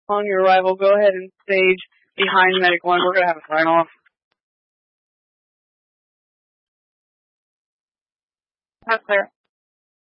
On your arrival, go ahead and stage behind Medic 1. We're going to have a sign-off. That's clear.